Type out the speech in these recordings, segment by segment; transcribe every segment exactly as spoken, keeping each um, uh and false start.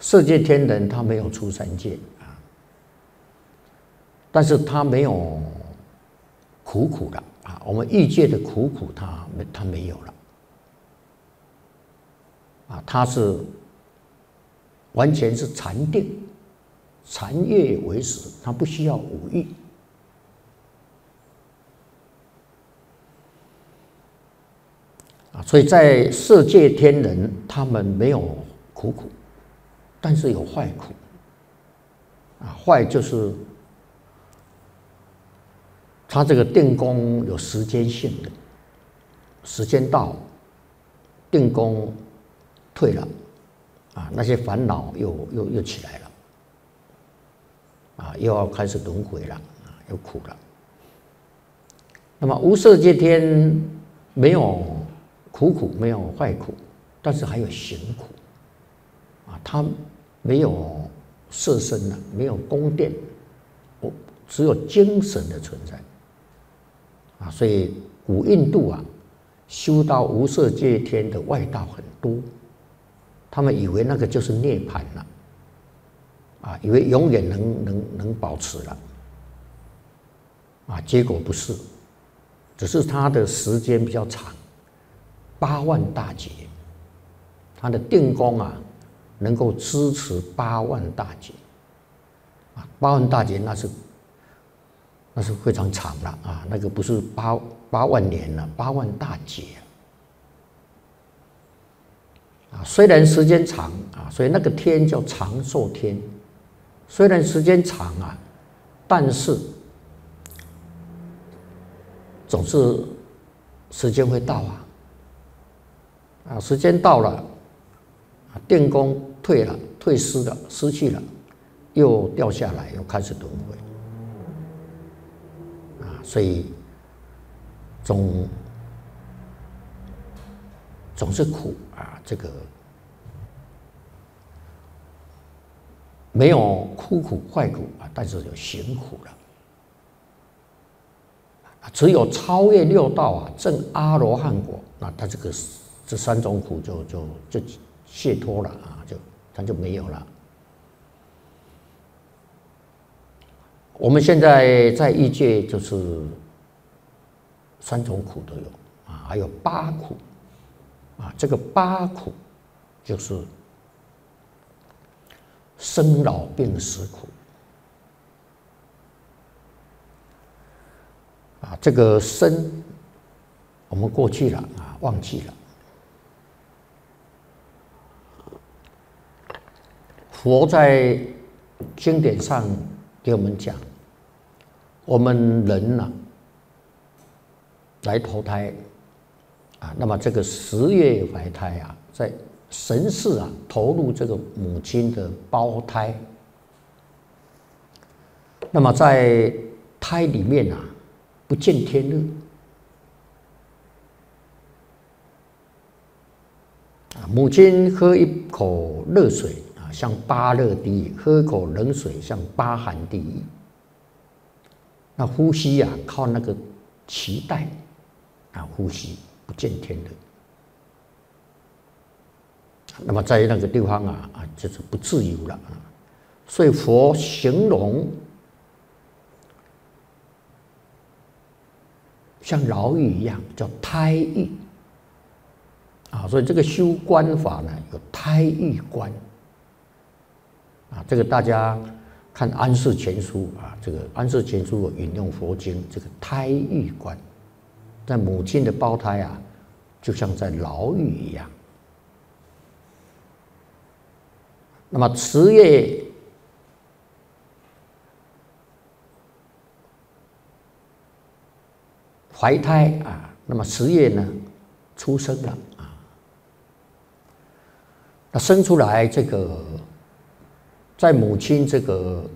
色界天人他没有出三界啊，但是他没有苦苦了啊，我们欲界的苦苦他没他没有了啊，他是完全是禅定，禅悦为实，他不需要五欲。啊，所以在色界天人，他们没有苦苦，但是有坏苦。啊，坏就是他这个定功有时间性的，时间到，定功退了，啊，那些烦恼又又又起来了，啊，又要开始轮回了，啊，又苦了。那么无色界天没有苦苦，没有坏苦，但是还有行苦，啊，它没有色身了，没有宫殿，只有精神的存在，啊，所以古印度啊，修到无色界天的外道很多，他们以为那个就是涅槃了，啊，以为永远能能能保持了，啊，结果不是，只是他的时间比较长。八万大劫，他的定功啊，能够支持八万大劫，啊，八万大劫那是那是非常长了啊，那个不是八八万年了，八万大劫啊，虽然时间长啊，所以那个天叫长寿天，虽然时间长啊，但是总是时间会到啊。啊，时间到了，定功退了，退失了，失去了，又掉下来，又开始轮回，啊，所以总总是苦啊，这个没有苦苦坏苦啊，但是有行苦了，只有超越六道啊，证阿罗汉果，那他这个。这三种苦就就就解脱了啊，就它就没有了。我们现在在欲界就是三种苦都有啊，还有八苦啊，这个八苦就是生老病死苦啊，这个生我们过去了啊，忘记了。佛在经典上给我们讲，我们人呐、啊、来投胎啊，那么这个十月怀胎啊，在神识啊投入这个母亲的胞胎，那么在胎里面啊不见天日啊，母亲喝一口热水。像八热地狱，喝一口冷水像八寒地狱。那呼吸啊，靠那个脐带啊呼吸，不见天日。那么在那个地方啊啊，就是不自由了啊。所以佛形容像牢狱一样，叫胎狱啊。所以这个修观法呢，有胎狱观。啊，这个大家看《安世全书》啊，这个《安世全书》引用佛经，这个胎狱观，在母亲的胞胎啊，就像在牢狱一样。那么十月怀胎啊，那么十月呢出生了啊，那生出来这个。在母亲这个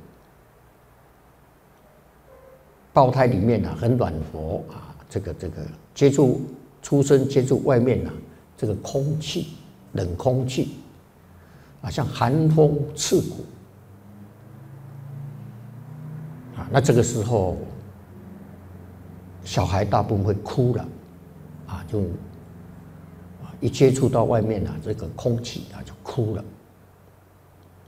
胞胎里面呢、啊，很暖和啊，这个这个接触出生接触外面呢、啊，这个空气冷空气啊，像寒风刺骨啊，那这个时候小孩大部分会哭了啊，就一接触到外面啊，这个空气啊就哭了。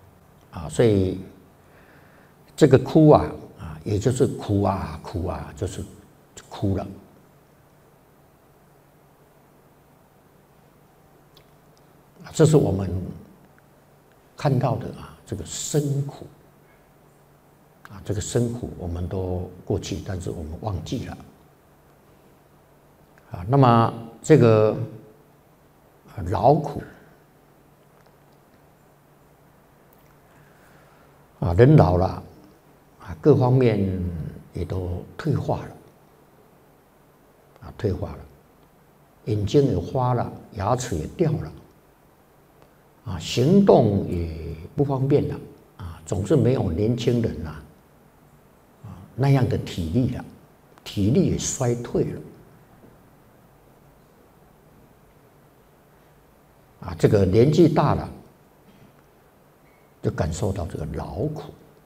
啊，所以这个哭啊啊，也就是苦啊苦啊，就是就哭了。这是我们看到的啊，这个生苦啊，这个生苦我们都过去，但是我们忘记了啊。那么这个劳苦啊，人老了啊，各方面也都退化了啊，退化了，眼睛也花了，牙齿也掉了。啊，行动也不方便了，啊，总是没有年轻人呐，啊那样的体力了，体力也衰退了，啊，这个年纪大了，就感受到这个劳苦。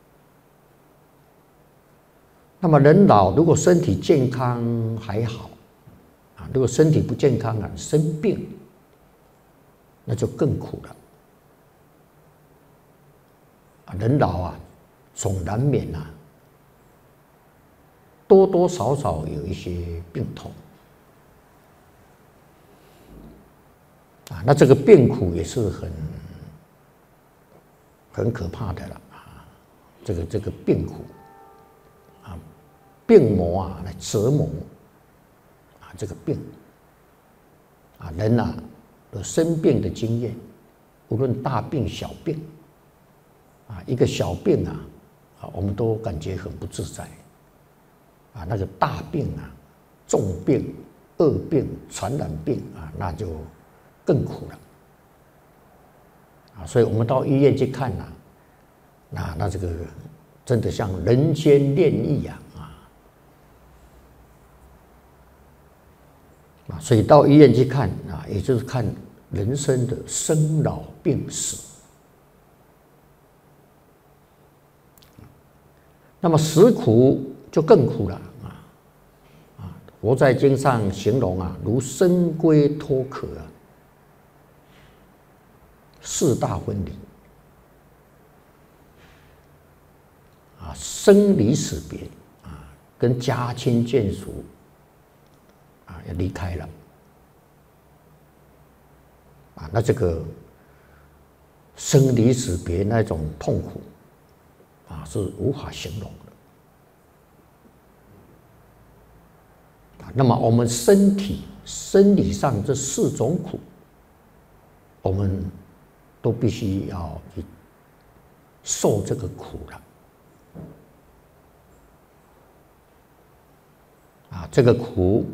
那么人老如果身体健康还好，啊，如果身体不健康啊，生病，那就更苦了。人老啊，总难免啊，多多少少有一些病痛啊。那这个病苦也是很很可怕的了啊。这个这个病苦啊，病魔啊来折磨啊，这个病啊，人啊有生病的经验，无论大病小病。啊，一个小病啊，啊，我们都感觉很不自在，啊，那个大病啊，重病、恶病、传染病啊，那就更苦了，啊，所以我们到医院去看呐，那那这个真的像人间炼狱啊，啊，所以到医院去看啊，也就是看人生的生老病死。那么死苦就更苦了啊！啊，佛在经上形容啊，如深龟脱壳啊，四大分离啊，生离死别啊，跟家亲眷属啊要离开了啊，那这个生离死别那种痛苦。啊，是无法形容的。那么我们身体生理上这四种苦，我们都必须要去受这个苦了。啊，这个苦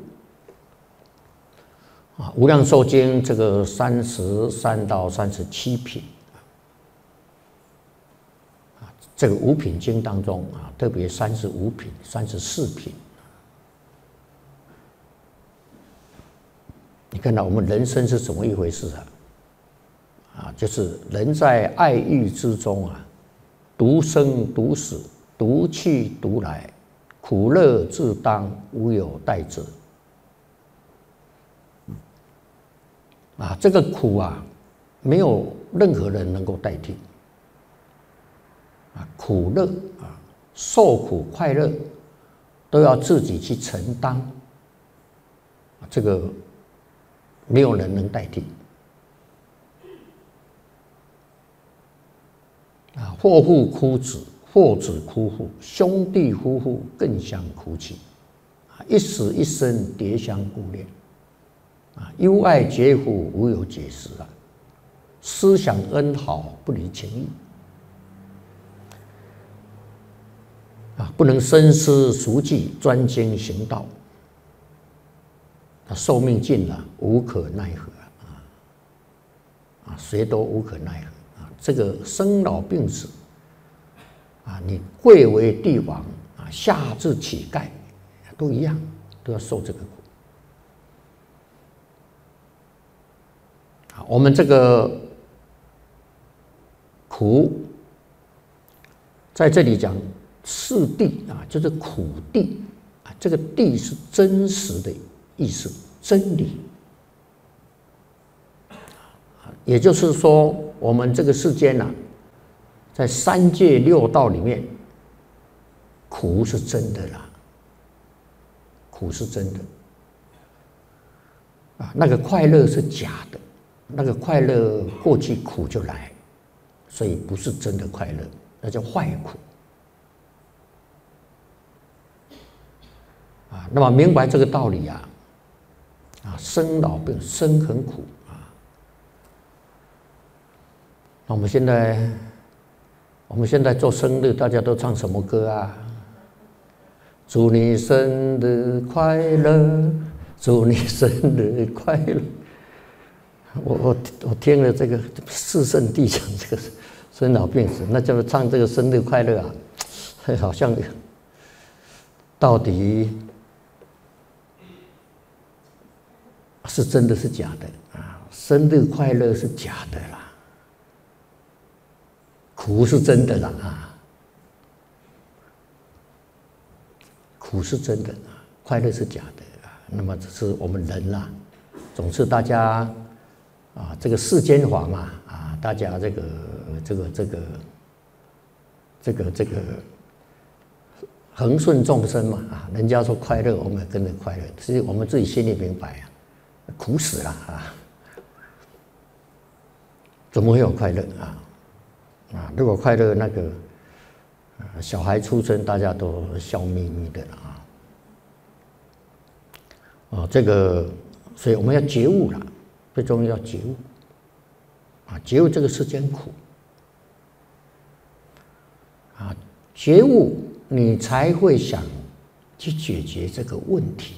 啊，《无量寿经》这个三十三到三十七品。这个五品经当中啊，特别三十五品、三十四品，你看到我们人生是怎么一回事啊？啊，就是人在爱欲之中啊，独生独死，独去独来，苦乐自当，无有代之。啊，这个苦啊，没有任何人能够代替。啊，苦乐啊，受苦快乐，都要自己去承担。啊，这个没有人能代替。啊，祸父哭子，祸子哭父，兄弟夫妇更相哭泣。啊，一死一生，迭相顾念。啊，忧爱结福，无有解时啊。思想恩好，不离情义。啊，不能深思熟记，专精行道。啊，寿命尽了，无可奈何啊！啊，谁都无可奈何啊！这个生老病死啊，你贵为帝王啊，下至乞丐，都一样，都要受这个苦。啊，我们这个苦，在这里讲。是地啊，就是苦地啊，这个地是真实的意思，真理。也就是说，我们这个世间呐、啊， 在三界六道里面，苦是真的啦，苦是真的啊，那个快乐是假的，那个快乐过去苦就来，所以不是真的快乐，那叫坏苦啊。那么明白这个道理啊，啊，生老病生很苦啊。那我们现在，我们现在做生日，大家都唱什么歌啊？祝你生日快乐，祝你生日快乐。我我我听了这个四圣谛讲这个生老病死，那叫唱这个生日快乐啊，好像到底是真的是假的啊？生日快乐是假的啦，苦是真的啦啊。苦是真的啊，快乐是假的啊。那么这是我们人啊，总是大家啊，这个世间法嘛啊，大家这个这个这个这个这个恒顺众生嘛啊，人家说快乐，我们也跟着快乐，其实我们自己心里明白啊，苦死了啊，怎么会有快乐啊？啊，如果快乐那个。小孩出生，大家都笑眯眯的了啊！哦，这个，所以我们要觉悟了，最重要要觉悟啊！觉悟这个世间苦啊，觉悟你才会想去解决这个问题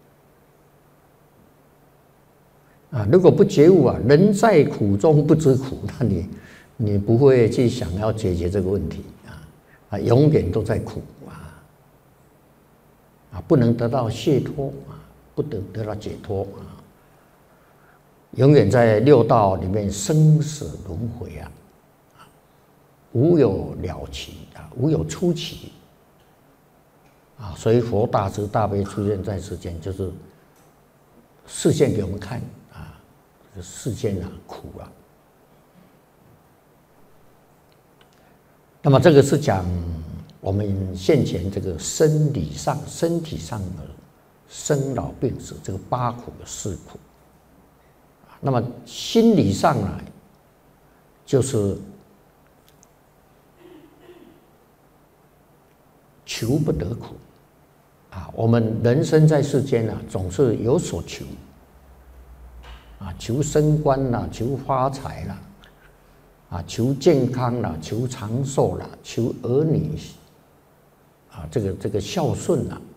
啊！如果不觉悟啊，人在苦中不知苦，那你你不会去想要解决这个问题。啊，永远都在苦啊！啊，不能得到解脱啊，不能得到解脱啊，永远在六道里面生死轮回啊，无有了期啊，无有出期啊！所以佛大慈大悲出现在世间，就是示现给我们看啊，这个世间啊苦啊。那么这个是讲我们现前这个生理上、身体上的生老病死这个八苦的四苦。那么心理上呢，就是求不得苦啊。我们人生在世间啊，总是有所求啊，求升官啦，求发财啦。啊，求健康啦，求长寿啦，求儿女啊，这个这个孝顺啦，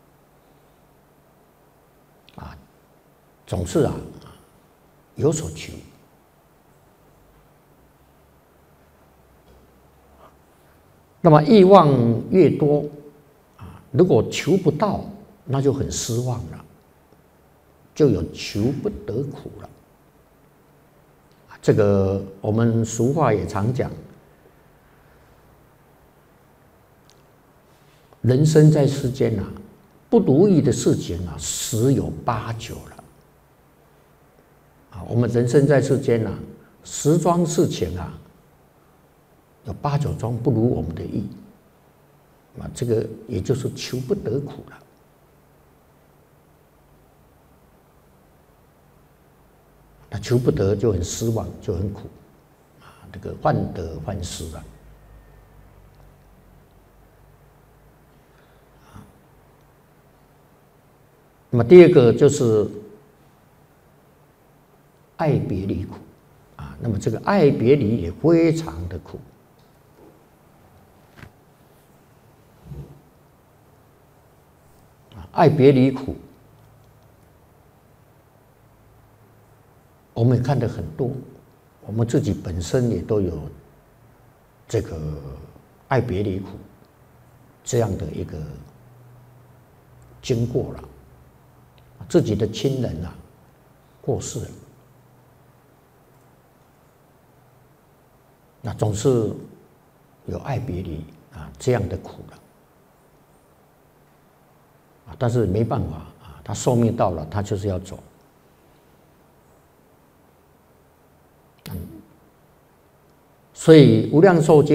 啊，总是啊有所求。那么欲望越多啊，如果求不到，那就很失望了，就有求不得苦了。这个我们俗话也常讲，人生在世间啊，不如意的事情啊，十有八九了。啊，我们人生在世间啊，十桩事情啊，有八九桩不如我们的意，啊，这个也就是求不得苦了。那求不得就很失望，就很苦，啊，这个患得患失啊。那么第二个就是爱别离苦啊，那么这个爱别离也非常的苦啊，爱别离苦。我们也看得很多，我们自己本身也都有这个爱别离苦这样的一个经过了，自己的亲人啊过世了，那总是有爱别离啊这样的苦了啊，但是没办法啊，他寿命到了，他就是要走。所以无量寿经